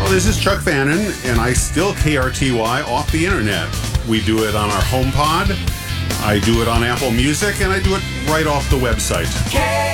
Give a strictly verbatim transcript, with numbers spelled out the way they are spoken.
Well, this is Chuck Fannin, and I still K R T Y off the internet. We do it on our HomePod, I do it on Apple Music, and I do it right off the website.